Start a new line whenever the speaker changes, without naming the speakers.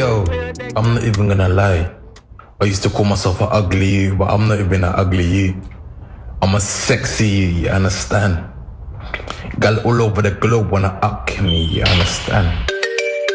yo, I'm not even gonna lie. I used to call myself an ugly you, but I'm not even an ugly you. I'm a sexy you, you understand? Gal all over the globe wanna up me, you understand?